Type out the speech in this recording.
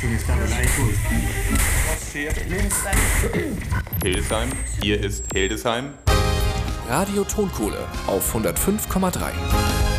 Hildesheim, hier ist Hildesheim. Radio Tonkohle auf 105,3.